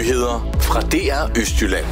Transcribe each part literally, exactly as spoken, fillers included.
Nyheder fra D R Østjylland.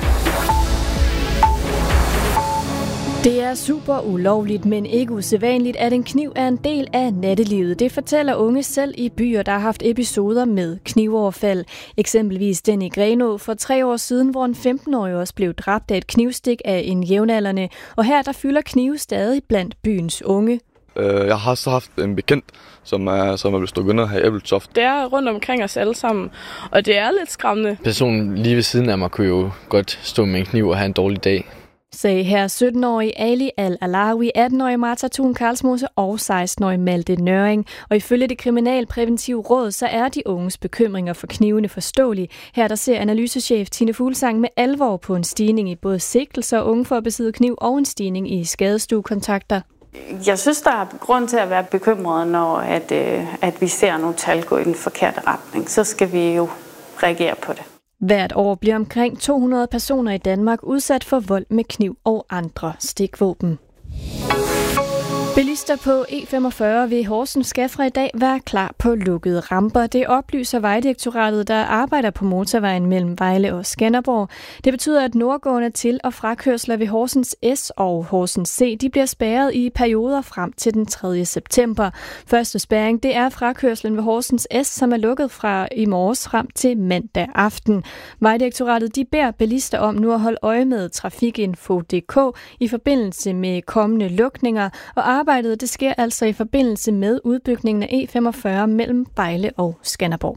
Det er super ulovligt, men ikke usædvanligt, at en kniv er en del af nattelivet. Det fortæller unge selv i byer, der har haft episoder med knivoverfald. Eksempelvis den i Grenaa for tre år siden, hvor en femten-årig også blev dræbt af et knivstik af en jævnaldrende. Og her der fylder knive stadig blandt byens unge. Jeg har så haft en bekendt, som er, som er blevet stukket ned her i Ebeltoft. Det er rundt omkring os alle sammen, og det er lidt skræmmende. Personen lige ved siden af mig kunne jo godt stå med en kniv og have en dårlig dag. Sagde her sytten-årige Ali Al-Alawi, atten-årige Martha Thun Karlsmose og seksten-årige Malte Nøring. Og ifølge det kriminalpræventive råd, så er de unges bekymringer for knivene forståelige. Her der ser analysechef Tine Fuglsang med alvor på en stigning i både sigtelser og unge for at besidde kniv og en stigning i skadestuekontakter. Jeg synes, der er grund til at være bekymret, når at, øh, at vi ser nogle tal gå i den forkerte retning. Så skal vi jo reagere på det. Hvert år bliver omkring to hundrede personer i Danmark udsat for vold med kniv og andre stikvåben. Bilister på E femogfyrre ved Horsens skal fra i dag være klar på lukkede ramper. Det oplyser Vejdirektoratet, der arbejder på motorvejen mellem Vejle og Skanderborg. Det betyder, at nordgående til- og frakørsler ved Horsens S og Horsens C de bliver spærret i perioder frem til den tredje september. Første spærring det er frakørslen ved Horsens S, som er lukket fra i morges frem til mandag aften. Vejdirektoratet de beder bilister om nu at holde øje med trafikinfo punktum d k i forbindelse med kommende lukninger, og Arbejdet det sker altså i forbindelse med udbygningen af E femogfyrre mellem Vejle og Skanderborg.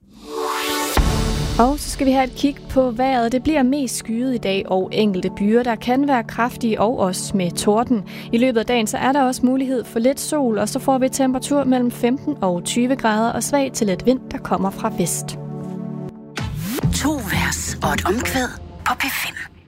Og så skal vi have et kig på vejret. Det bliver mest skyet i dag og enkelte byer, der kan være kraftige og også med torden. I løbet af dagen så er der også mulighed for lidt sol, og så får vi temperatur mellem femten og tyve grader og svag til lidt vind, der kommer fra vest. To vers og et omkvæd på P fem.